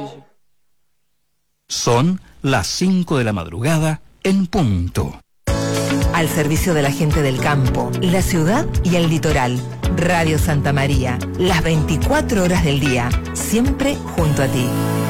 Son las 5 de la madrugada en punto. Al servicio de la gente del campo, la ciudad y el litoral. Radio Santa María, las 24 horas del día, siempre junto a ti.